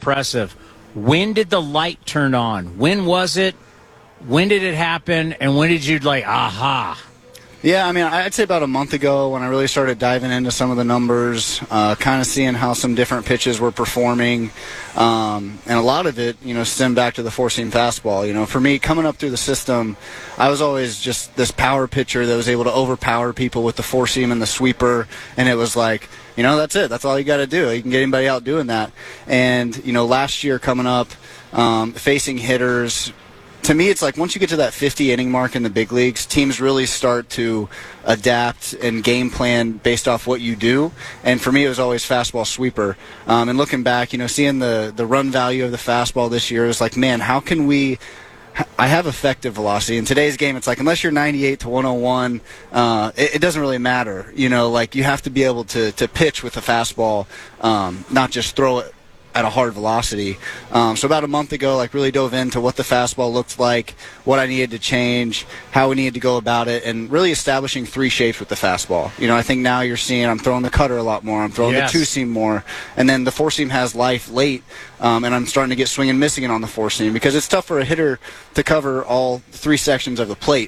impressive. When did the light turn on? When was it? When did it happen? And when did you aha? Yeah, I mean, I'd say about a month ago when I really started diving into some of the numbers, kind of seeing how some different pitches were performing. And a lot of it, stemmed back to the four-seam fastball. For me, coming up through the system, I was always just this power pitcher that was able to overpower people with the four-seam and the sweeper. And it was like, that's it. That's all you got to do. You can get anybody out doing that. And, last year coming up, facing hitters, to me, it's like once you get to that 50-inning mark in the big leagues, teams really start to adapt and game plan based off what you do. And for me, it was always fastball sweeper. And looking back, seeing the run value of the fastball this year, it was like, man, how can we – I have effective velocity. In today's game, it's like unless you're 98 to 101, it doesn't really matter. You have to be able to pitch with a fastball, not just throw it at a hard velocity. So about a month ago, really dove into what the fastball looked like, what I needed to change, how we needed to go about it, and really establishing three shapes with the fastball. I think now you're seeing I'm throwing the cutter a lot more, I'm throwing the two-seam more, and then the four-seam has life late, and I'm starting to get swing and missing it on the four-seam because it's tough for a hitter to cover all three sections of the plate.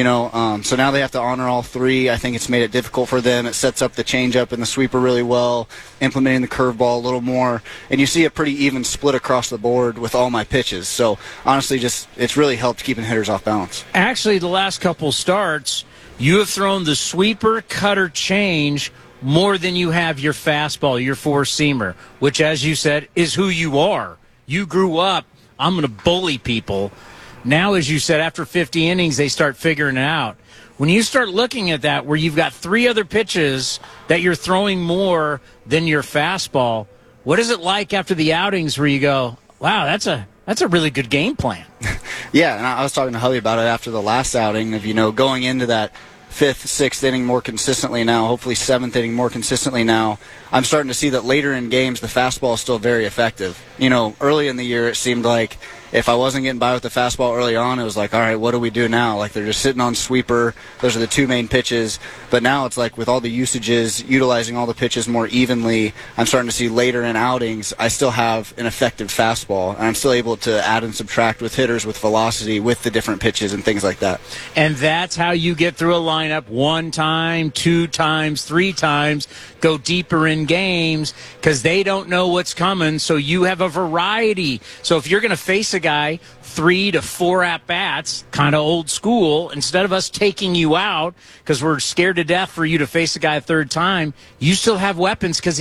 So now they have to honor all three. I think it's made it difficult for them. It sets up the changeup and the sweeper really well, implementing the curveball a little more, and you see a pretty even split across the board with all my pitches. So honestly, it's really helped keeping hitters off balance. Actually, the last couple starts, you have thrown the sweeper, cutter, change more than you have your fastball, your four-seamer, which, as you said, is who you are. You grew up, I'm going to bully people. Now, as you said, after 50 innings, they start figuring it out. When you start looking at that, where you've got three other pitches that you're throwing more than your fastball, what is it like after the outings where you go, wow, that's a really good game plan? Yeah, and I was talking to Hubby about it after the last outing of, going into that fifth, sixth inning more consistently now, hopefully seventh inning more consistently now. I'm starting to see that later in games, the fastball is still very effective. Early in the year, it seemed like if I wasn't getting by with the fastball early on, it was like, all right, what do we do now? They're just sitting on sweeper. Those are the two main pitches. But now it's like with all the usages, utilizing all the pitches more evenly, I'm starting to see later in outings, I still have an effective fastball. And I'm still able to add and subtract with hitters, with velocity, with the different pitches and things like that. And that's how you get through a lineup one time, two times, three times, go deeper in games because they don't know what's coming. So you have a variety. So if you're going to face a guy 3 to 4 at-bats, kind of old school, instead of us taking you out because we're scared to death for you to face a guy a third time, you still have weapons because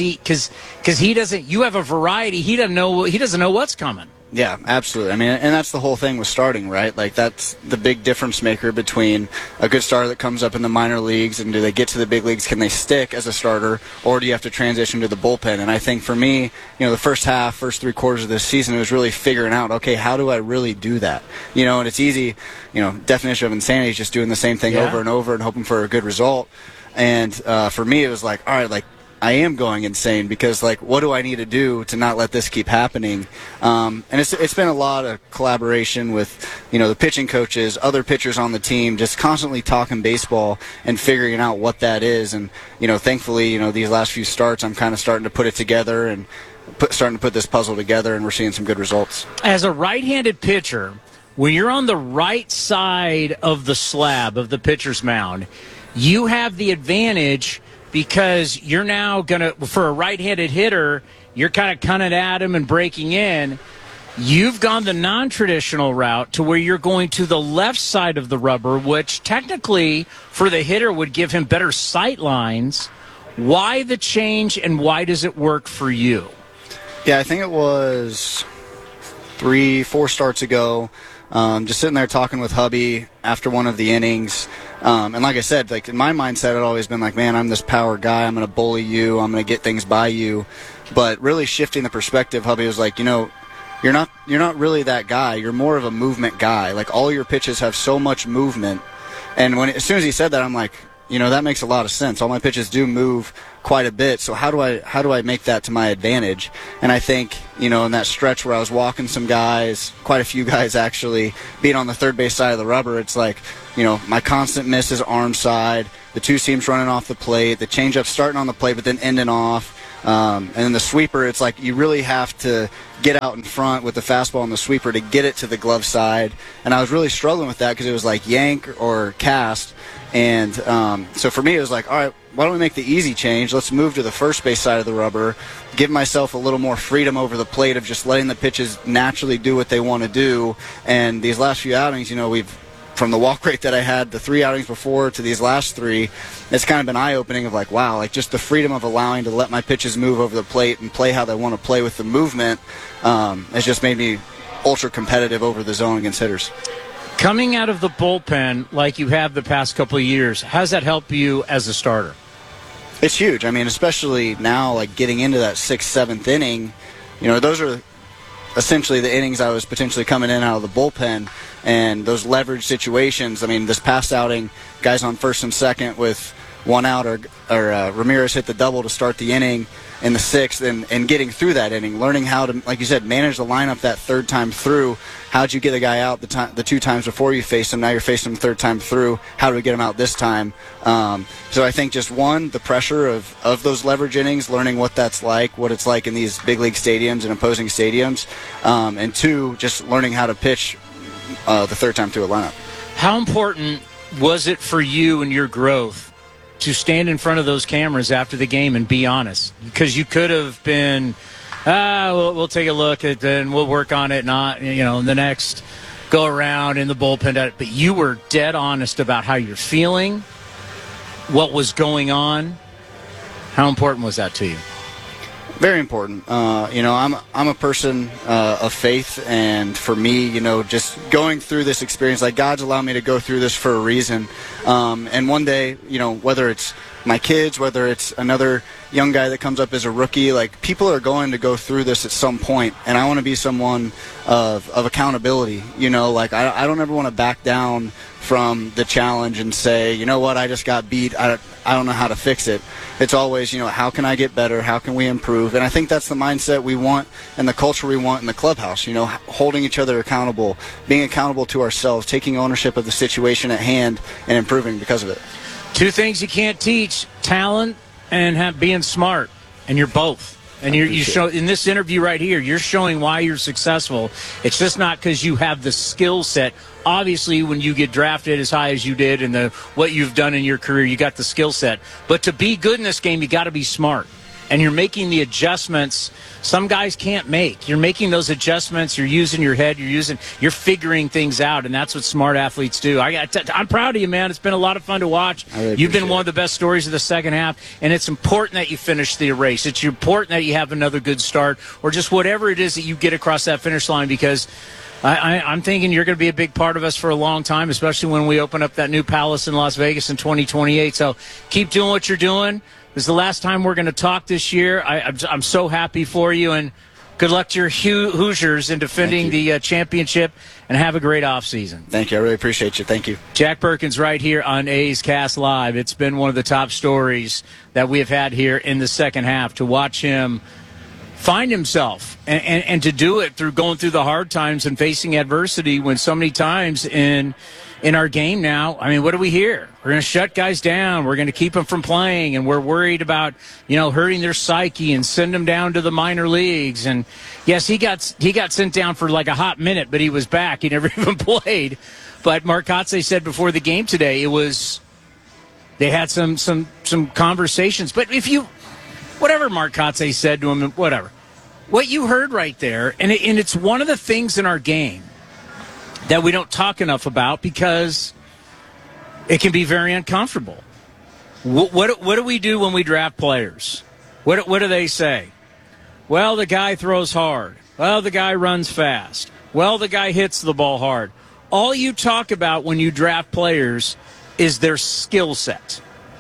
he doesn't. You have a variety. He doesn't know what's coming. Yeah, absolutely. I mean, and that's the whole thing with starting, right? That's the big difference maker between a good starter that comes up in the minor leagues and do they get to the big leagues, can they stick as a starter, or do you have to transition to the bullpen? And I think for me, the first 3 quarters of this season, it was really figuring out, okay, how do I really do that? And it's easy, definition of insanity is just doing the same thing over and over and hoping for a good result. And for me, it was like, all right, I am going insane because, what do I need to do to not let this keep happening? And it's been a lot of collaboration with, the pitching coaches, other pitchers on the team, just constantly talking baseball and figuring out what that is. And, thankfully, these last few starts, I'm kind of starting to put it together and starting to put this puzzle together, and we're seeing some good results. As a right-handed pitcher, when you're on the right side of the slab of the pitcher's mound, you have the advantage because you're now going to, for a right-handed hitter, you're kind of coming at him and breaking in. You've gone the non-traditional route to where you're going to the left side of the rubber, which technically for the hitter would give him better sight lines. Why the change, and why does it work for you? Yeah, I think it was 3-4 starts ago. Just sitting there talking with Hubby after one of the innings. And like I said, in my mindset, it had always been man, I'm this power guy. I'm going to bully you. I'm going to get things by you. But really shifting the perspective, Hubby was like, you're not really that guy. You're more of a movement guy. All your pitches have so much movement. And as soon as he said that, I'm like, that makes a lot of sense. All my pitches do move quite a bit. So how do I make that to my advantage? And I think, in that stretch where I was walking some guys, quite a few guys actually, being on the third base side of the rubber, it's my constant miss is arm side, the two seams running off the plate, the changeup starting on the plate but then ending off. And then the sweeper, it's like you really have to get out in front with the fastball and the sweeper to get it to the glove side. And I was really struggling with that because it was like yank or cast. And so for me, it was like, all right, why don't we make the easy change? Let's move to the first base side of the rubber, give myself a little more freedom over the plate of just letting the pitches naturally do what they want to do. And these last few outings, from the walk rate that I had the 3 outings before to these last 3, it's kind of been eye-opening of like, wow, like just the freedom of allowing to let my pitches move over the plate and play how they want to play with the movement has just made me ultra competitive over the zone against hitters. Coming out of the bullpen like you have the past couple of years, how does that help you as a starter? It's huge. I mean, especially now, like getting into that 6th, 7th inning, those are essentially the innings I was potentially coming in out of the bullpen, and those leverage situations. I mean, this past outing, guys on first and second with 1 out, or Ramirez hit the double to start the inning in the 6th, and getting through that inning, learning how to, like you said, manage the lineup that 3rd time through. How'd you get the guy out the 2 times before you faced him? Now you're facing him 3rd time through. How do we get him out this time? So I think just one, the pressure of those leverage innings, learning what that's like, what it's like in these big league stadiums and opposing stadiums, and 2, just learning how to pitch the 3rd time through a lineup. How important was it for you and your growth to stand in front of those cameras after the game and be honest? Because you could have been, we'll take a look at it and we'll work on it, not, in the next go around in the bullpen. But you were dead honest about how you're feeling, what was going on. How important was that to you? Very important. I'm a person of faith, and for me, just going through this experience, like God's allowed me to go through this for a reason. And one day, whether it's my kids, whether it's another young guy that comes up as a rookie, like people are going to go through this at some point, and I want to be someone of accountability. I don't ever want to back down from the challenge and say, you know what, I just got beat. I don't know how to fix it. It's always, how can I get better? How can we improve? And I think that's the mindset we want and the culture we want in the clubhouse, holding each other accountable, being accountable to ourselves, taking ownership of the situation at hand and improving because of it. 2 things you can't teach: talent and being smart. And you're both. And you show in this interview right here, you're showing why you're successful. It's just not because you have the skill set. Obviously, when you get drafted as high as you did and what you've done in your career, you got the skill set. But to be good in this game, you got to be smart. And you're making the adjustments some guys can't make. You're making those adjustments. You're using your head. You're figuring things out, and that's what smart athletes do. I'm proud of you, man. It's been a lot of fun to watch. You've been one of the best stories of the second half, and it's important that you finish the race. It's important that you have another good start, or just whatever it is that you get across that finish line, because I'm thinking you're going to be a big part of us for a long time, especially when we open up that new Palace in Las Vegas in 2028. So keep doing what you're doing. This is the last time we're going to talk this year. I'm so happy for you, and good luck to your Hoosiers in defending the championship, and have a great offseason. Thank you. I really appreciate you. Thank you. Jack Perkins right here on A's Cast Live. It's been one of the top stories that we have had here in the second half, to watch him find himself and to do it through going through the hard times and facing adversity, when so many times in our game now, I mean, what do we hear? We're going to shut guys down. We're going to keep them from playing, and we're worried about, hurting their psyche and send them down to the minor leagues. And yes, he got sent down for like a hot minute, but he was back. He never even played. But Marcotte said before the game today, they had some conversations. But whatever Marcotte said to him, whatever, what you heard right there, and it's one of the things in our game that we don't talk enough about, because it can be very uncomfortable. What do we do when we draft players? What do they say? Well, the guy throws hard. Well, the guy runs fast. Well, the guy hits the ball hard. All you talk about when you draft players is their skill set.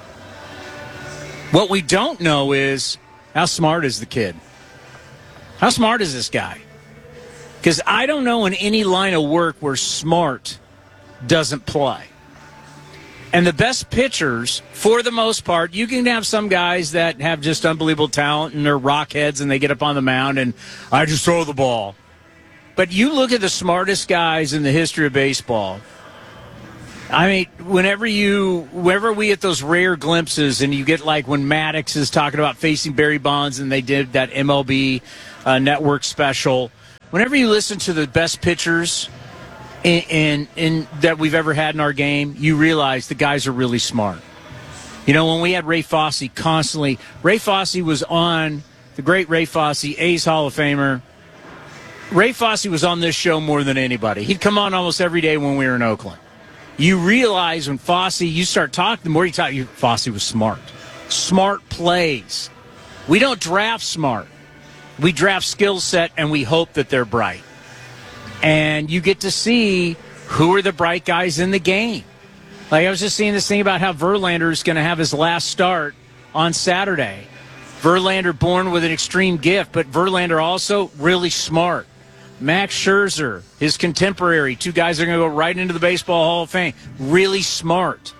What we don't know is, how smart is the kid? How smart is this guy? Because I don't know in any line of work where smart doesn't play. And the best pitchers, for the most part, you can have some guys that have just unbelievable talent and they're rockheads and they get up on the mound and I just throw the ball. But you look at the smartest guys in the history of baseball, I mean, whenever we get those rare glimpses, and you get like when Maddox is talking about facing Barry Bonds, and they did that MLB network special. Whenever you listen to the best pitchers in that we've ever had in our game, you realize the guys are really smart. You know, when we had Ray Fosse constantly, Ray Fosse was on, the great Ray Fosse, A's Hall of Famer. Ray Fosse was on this show more than anybody. He'd come on almost every day when we were in Oakland. You realize when Fosse, you start talking, the more you talk, Fosse was smart. Smart plays. We don't draft smart. We draft skill set, and we hope that they're bright. And you get to see who are the bright guys in the game. Like I was just seeing this thing about how Verlander is going to have his last start on Saturday. Verlander born with an extreme gift, but Verlander also really smart. Max Scherzer, his contemporary, two guys are going to go right into the Baseball Hall of Fame. Really smart.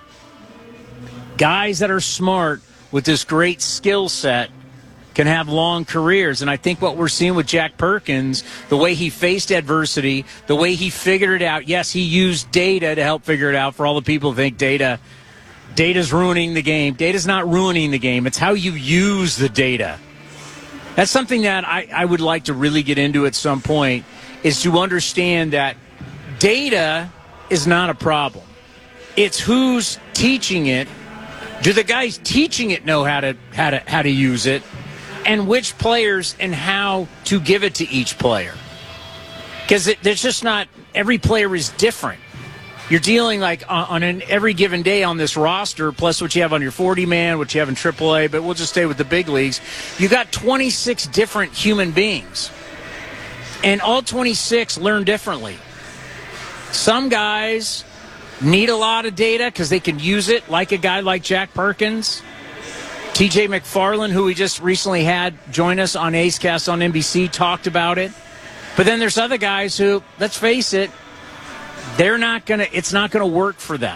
Guys that are smart with this great skill set can have long careers. And I think what we're seeing with Jack Perkins, the way he faced adversity, the way he figured it out. Yes, he used data to help figure it out. For all the people who think data's ruining the game. Data's not ruining the game. It's how you use the data. That's something that I would like to really get into at some point, is to understand that data is not a problem. It's who's teaching it. Do the guys teaching it know how to use it, and which players and how to give it to each player? Because there's just not, every player is different. You're dealing like on every given day on this roster, plus what you have on your 40-man, what you have in AAA, but we'll just stay with the big leagues. You got 26 different human beings, and all 26 learn differently. Some guys need a lot of data because they can use it, like a guy like Jack Perkins. TJ McFarland, who we just recently had join us on A's Cast on NBC, talked about it. But then there's other guys who, let's face it, it's not gonna work for them.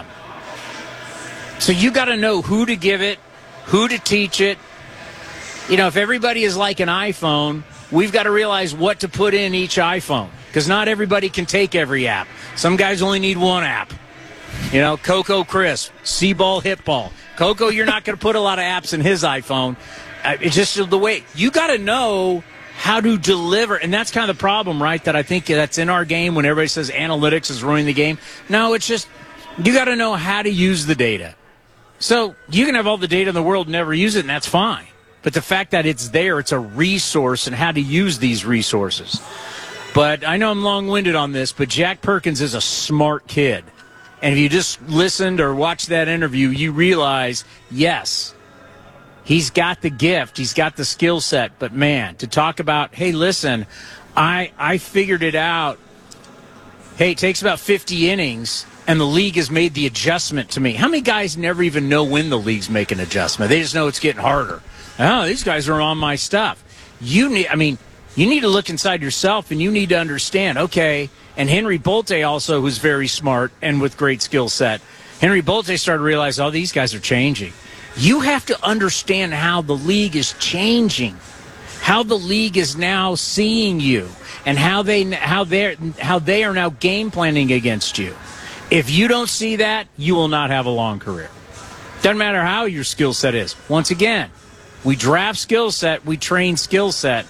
So you got to know who to give it, who to teach it. You know, if everybody is like an iPhone, we've got to realize what to put in each iPhone, because not everybody can take every app. Some guys only need one app. You know, Coco Crisp, C-Ball, Hit Ball. Coco, you're not going to put a lot of apps in his iPhone. It's just the way. You got to know how to deliver. And that's kind of the problem, right, that I think that's in our game when everybody says analytics is ruining the game. No, it's just you got to know how to use the data. So you can have all the data in the world and never use it, and that's fine. But the fact that it's there, it's a resource, and how to use these resources. But I know I'm long-winded on this, but Jack Perkins is a smart kid. And if you just listened or watched that interview, you realize, yes, he's got the gift, he's got the skill set. But, man, to talk about, hey, listen, I figured it out. Hey, it takes about 50 innings, and the league has made the adjustment to me. How many guys never even know when the league's making an adjustment? They just know it's getting harder. Oh, these guys are on my stuff. You need to look inside yourself, and you need to understand, okay, and Henry Bolte also, who's very smart and with great skill set. Henry Bolte started to realize, oh, these guys are changing. You have to understand how the league is changing, how the league is now seeing you, and how they are now game planning against you. If you don't see that, you will not have a long career. Doesn't matter how your skill set is. Once again, we draft skill set, we train skill set.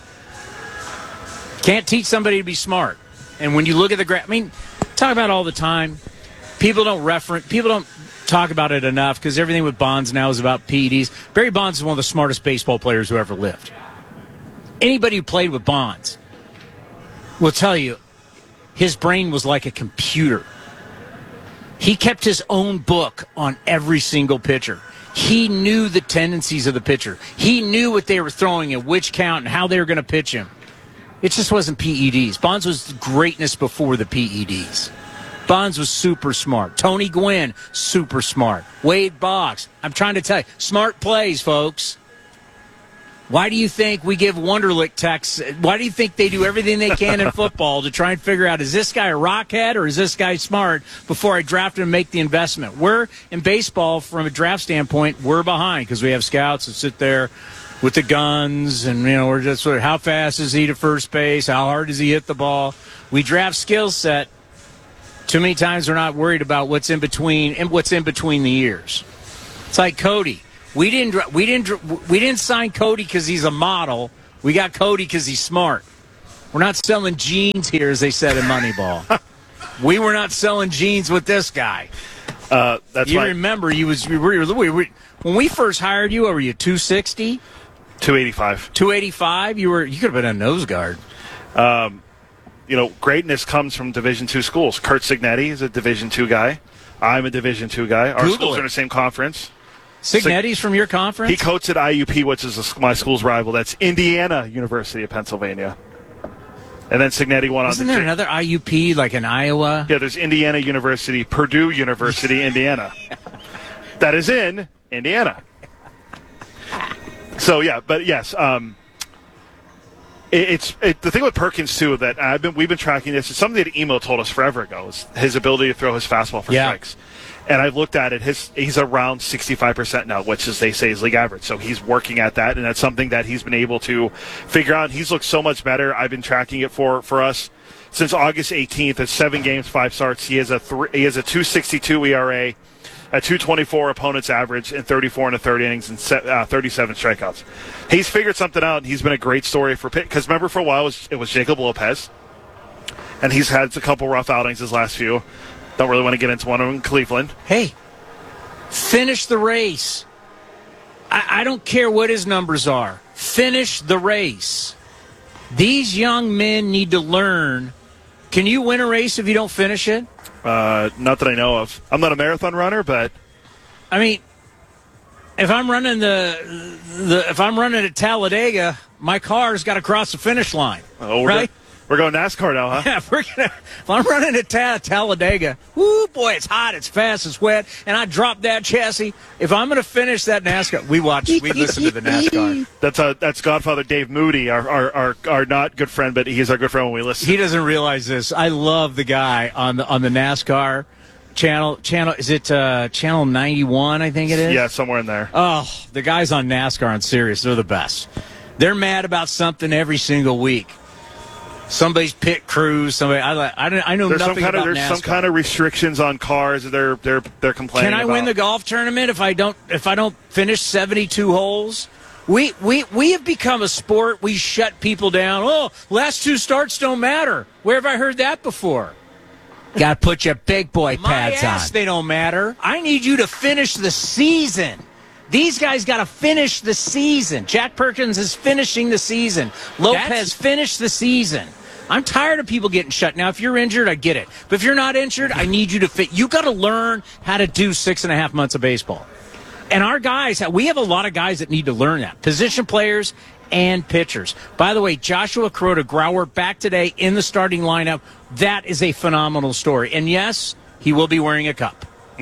Can't teach somebody to be smart. And when you look at the graph, talk about it all the time. People don't talk about it enough because everything with Bonds now is about PEDs. Barry Bonds is one of the smartest baseball players who ever lived. Anybody who played with Bonds will tell you his brain was like a computer. He kept his own book on every single pitcher. He knew the tendencies of the pitcher. He knew what they were throwing at which count and how they were going to pitch him. It just wasn't PEDs. Bonds was greatness before the PEDs. Bonds was super smart. Tony Gwynn, super smart. Wade Boggs, I'm trying to tell you, smart plays, folks. Why do you think we give Wonderlic texts? Why do you think they do everything they can in football to try and figure out, is this guy a rockhead or is this guy smart before I draft him and make the investment? We're, in baseball, from a draft standpoint, we're behind because we have scouts that sit there with the guns, and we're just sort of, how fast is he to first base? How hard does he hit the ball? We draft skill set. Too many times we're not worried about what's in between the ears. It's like Cody. We didn't sign Cody because he's a model. We got Cody because he's smart. We're not selling jeans here, as they said in Moneyball. We were not selling jeans with this guy. That's you right. remember when we first hired you? Were you 260? 285. 285. You could have been a nose guard. Greatness comes from Division II schools. Kurt Cignetti is a Division II guy. I'm a Division II guy. Our schools are in the same conference. Cignetti's from your conference? He coached at IUP, which is my school's rival. That's Indiana University of Pennsylvania. And then Cignetti went on Isn't there another IUP like in Iowa? Yeah, there's Indiana University, Purdue University, Indiana. That is in Indiana. So, yeah, but yes, the thing with Perkins, too, that we've been tracking this, is something that Emo told us forever ago, is his ability to throw his fastball for strikes. And I've looked at it. He's around 65% now, which is, they say, is league average. So he's working at that, and that's something that he's been able to figure out. He's looked so much better. I've been tracking it for us since August 18th. At 7 games, 5 starts. He has a 2.62 ERA, a 2.24 opponent's average, and 34 in the third innings and 37 strikeouts. He's figured something out, and he's been a great story for Pitt. Because remember, for a while it was Jacob Lopez, and he's had a couple rough outings his last few. Don't really want to get into one of them in Cleveland. Hey, finish the race. I don't care what his numbers are. Finish the race. These young men need to learn. Can you win a race if you don't finish it? Not that I know of. I'm not a marathon runner, but I mean, if I'm running if I'm running at Talladega, my car's got to cross the finish line. Right? We're going NASCAR now, huh? Yeah, if I'm running at Talladega, whoo, boy, it's hot, it's fast, it's wet, and I drop that chassis. If I'm going to finish that NASCAR, we listen to the NASCAR. That's Godfather Dave Moody, our not good friend, but he's our good friend when we listen. He doesn't realize this. I love the guy on the NASCAR channel. Is it channel 91? I think it is. Yeah, somewhere in there. Oh, the guys on NASCAR on Sirius, they're the best. They're mad about something every single week. Somebody's pit crew. I know nothing about NASCAR. There's some kind of restrictions on cars. They're complaining. Can I win the golf tournament if I don't finish 72 holes? We have become a sport. We shut people down. Oh, last 2 starts don't matter. Where have I heard that before? Got to put your big boy pads on. They don't matter. I need you to finish the season. These guys got to finish the season. Jack Perkins is finishing the season. Lopez finished the season. I'm tired of people getting shut. Now, if you're injured, I get it. But if you're not injured, I need you to fit. You got to learn how to do 6.5 months of baseball. And our guys, we have a lot of guys that need to learn that. Position players and pitchers. By the way, Joshua Kuroda-Grauer back today in the starting lineup. That is a phenomenal story. And yes, he will be wearing a cup.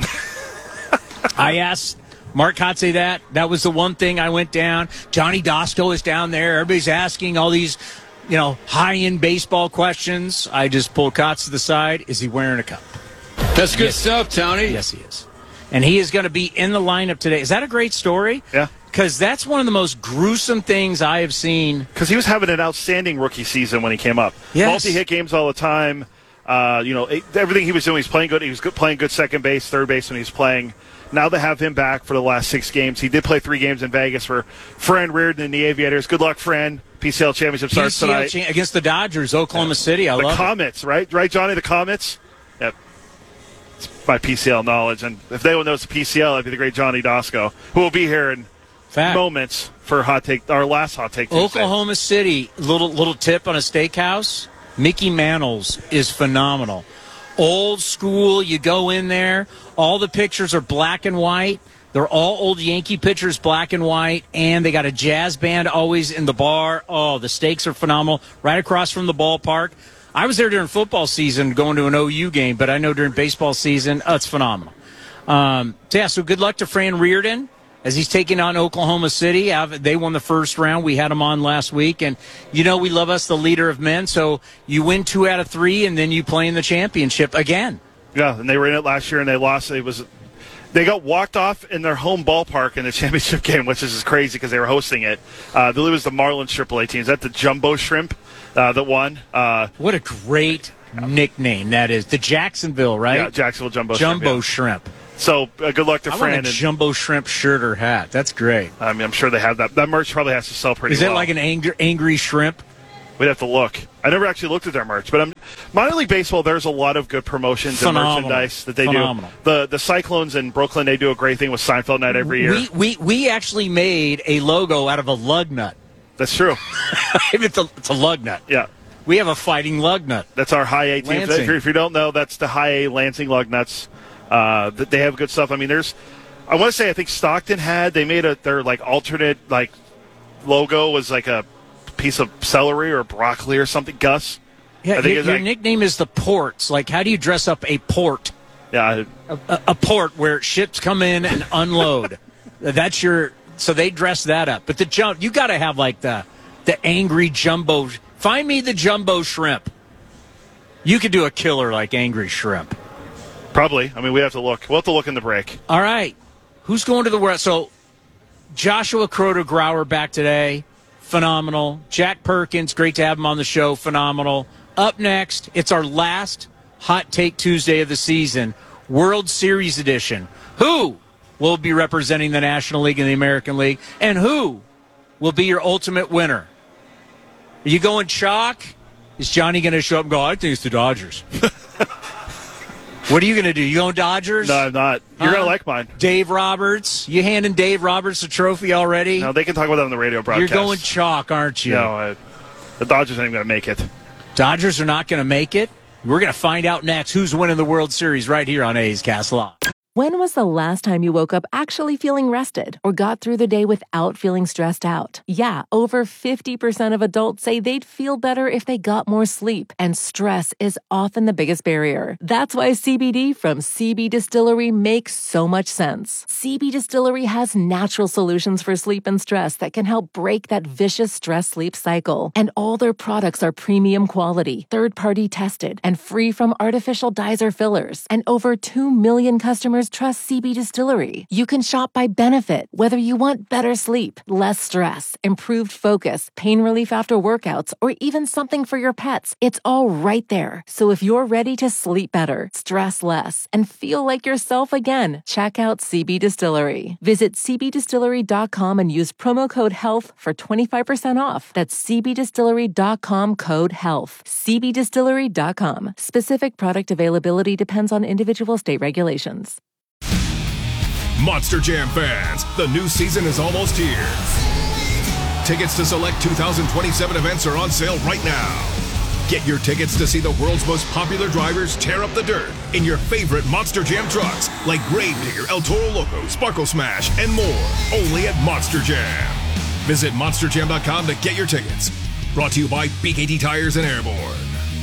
I asked Mark Kotze that. That was the one thing I went down. Johnny Dostal is down there. Everybody's asking all these, high-end baseball questions. I just pulled Kotze to the side. Is he wearing a cup? That's good stuff, Tony. Yes, he is. And he is going to be in the lineup today. Is that a great story? Yeah. Because that's one of the most gruesome things I have seen. Because he was having an outstanding rookie season when he came up. Yes. Multi-hit games all the time. Everything he was doing, he's playing good. He was playing good second base, third base when he was playing. Now they have him back for the last 6 games. He did play 3 games in Vegas for Fran Reardon and the Aviators. Good luck, Fran. PCL championship starts tonight. Against the Dodgers, Oklahoma City. I love the Comets, right? Right, Johnny? The Comets? Yep. It's my PCL knowledge. And if anyone knows the PCL, it'd be the great Johnny Dostal, who will be here in moments for our last Hot Take Tuesday. Oklahoma City, little tip on a steakhouse. Mickey Mantle's is phenomenal. Old school, you go in there, all the pictures are black and white. They're all old Yankee pitchers, black and white, and they got a jazz band always in the bar. Oh, the steaks are phenomenal. Right across from the ballpark. I was there during football season going to an OU game, but I know during baseball season, it's phenomenal. So good luck to Fran Reardon as he's taking on Oklahoma City. They won the first round. We had him on last week. And, we love us, the leader of men. So you win 2 out of 3, and then you play in the championship again. Yeah, and they were in it last year, and they lost. They got walked off in their home ballpark in the championship game, which is just crazy because they were hosting it. I believe it was the Marlins AAA team. Is that the Jumbo Shrimp that won? What a great nickname. That is the Jacksonville, right? Yeah, Jacksonville Jumbo Jumbo Shrimp. Shrimp. So good luck to I Fran. want a Jumbo Shrimp shirt or hat. That's great. I mean, I'm sure they have that. That merch probably has to sell pretty well. Is it like an angry shrimp? We'd have to look. I never actually looked at their merch, but minor league baseball. There's a lot of good promotions and merchandise that they do. The Cyclones in Brooklyn, they do a great thing with Seinfeld Night every year. We actually made a logo out of a lug nut. That's true. it's a lug nut. Yeah. We have a fighting lug nut. That's our high A team. If you don't know, that's the high A Lansing lug nuts. They have good stuff. I mean, I want to say, I think Stockton they made their like alternate like logo was like a piece of celery or broccoli or something. Gus. Yeah, your nickname is the Ports. Like, how do you dress up a port? Yeah. A port where ships come in and unload. So they dress that up. But you got to have like the angry jumbo. Find me the Jumbo Shrimp. You could do a killer like Angry Shrimp. Probably. I mean, we have to look. We'll have to look in the break. All right. Who's going to the World? So Joshua Croder-Grauer back today. Phenomenal. Jack Perkins, great to have him on the show. Phenomenal. Up next, it's our last Hot Take Tuesday of the season, World Series edition. Who will be representing the National League and the American League, and who will be your ultimate winner? Are you going chalk? Is Johnny going to show up and go, I think it's the Dodgers? What are you going to do? You going Dodgers? No, I'm not. You're going to like mine. Dave Roberts. You handing Dave Roberts a trophy already? No, they can talk about that on the radio broadcast. You're going chalk, aren't you? No, the Dodgers ain't going to make it. Dodgers are not going to make it? We're going to find out next who's winning the World Series right here on A's Cast Live. When was the last time you woke up actually feeling rested or got through the day without feeling stressed out? Yeah, over 50% of adults say they'd feel better if they got more sleep, and stress is often the biggest barrier. That's why CBD from CB Distillery makes so much sense. CB Distillery has natural solutions for sleep and stress that can help break that vicious stress-sleep cycle. And all their products are premium quality, third-party tested, and free from artificial dyes or fillers. And over 2 million customers trust CB Distillery. You can shop by benefit, whether you want better sleep, less stress, improved focus, pain relief after workouts, or even something for your pets. It's all right there. So if you're ready to sleep better, stress less, and feel like yourself again, check out CB Distillery. Visit cbdistillery.com and use promo code HEALTH for 25% off. That's cbdistillery.com code HEALTH. cbdistillery.com. Specific product availability depends on individual state regulations. Monster Jam fans, the new season is almost here. Tickets to select 2027 events are on sale right now. Get your tickets to see the world's most popular drivers tear up the dirt in your favorite Monster Jam trucks like Gravedigger, El Toro Loco, Sparkle Smash, and more. Only at Monster Jam. Visit monsterjam.com to get your tickets. Brought to you by BKT Tires and Airborne.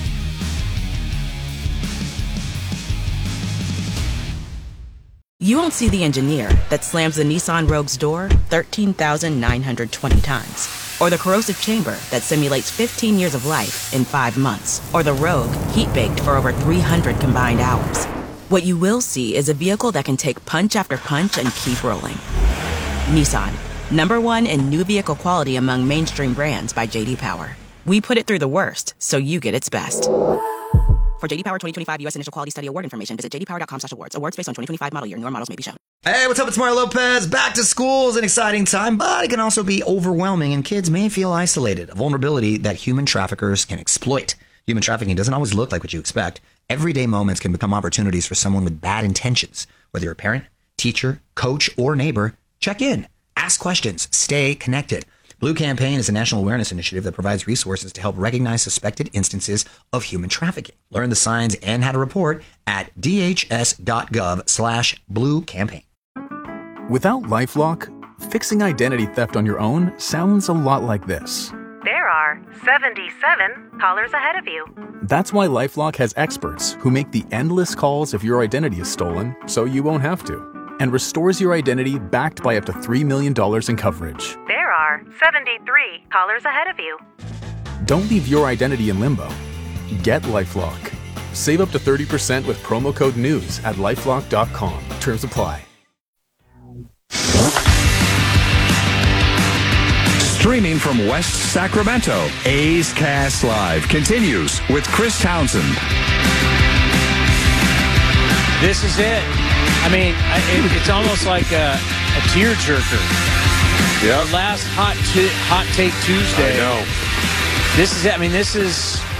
You won't see the engineer that slams the Nissan Rogue's door 13,920 times. Or the corrosive chamber that simulates 15 years of life in 5 months. Or the Rogue heat-baked for over 300 combined hours. What you will see is a vehicle that can take punch after punch and keep rolling. Nissan, #1 in new vehicle quality among mainstream brands by J.D. Power. We put it through the worst, so you get its best. For J.D. Power 2025 U.S. Initial Quality Study Award information, visit jdpower.com/awards. Awards based on 2025 model year. Newer models may be shown. Hey, what's up? It's Mario Lopez. Back to school is an exciting time, but it can also be overwhelming, and kids may feel isolated, a vulnerability that human traffickers can exploit. Human trafficking doesn't always look like what you expect. Everyday moments can become opportunities for someone with bad intentions. Whether you're a parent, teacher, coach, or neighbor, check in, ask questions, stay connected. Blue Campaign is a national awareness initiative that provides resources to help recognize suspected instances of human trafficking. Learn the signs and how to report at dhs.gov/Blue Campaign. Without LifeLock, fixing identity theft on your own sounds a lot like this. There are 77 callers ahead of you. That's why LifeLock has experts who make the endless calls if your identity is stolen, so you won't have to, and restores your identity backed by up to $3 million in coverage. There are 73 callers ahead of you. Don't leave your identity in limbo. Get LifeLock. Save up to 30% with promo code NEWS at LifeLock.com. Terms apply. Streaming from West Sacramento, A's Cast Live continues with Chris Townsend. This is it. I mean, it's almost like a tearjerker. Yeah. The last Hot Take Tuesday. I know. This is it. I mean, this is